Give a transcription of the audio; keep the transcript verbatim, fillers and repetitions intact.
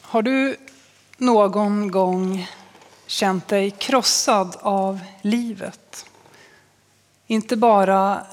Har du någon gång känt dig krossad av livet? Inte bara